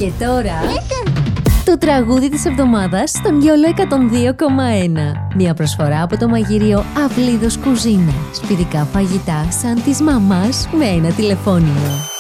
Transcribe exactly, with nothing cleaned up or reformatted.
Και τώρα... το τραγούδι της εβδομάδας στον Γιόλο εκατόν δύο κόμμα ένα. Μια προσφορά από το μαγείριο Αυλίδος Κουζίνα. Σπιτικά φαγητά σαν της μαμάς με ένα τηλεφώνημα.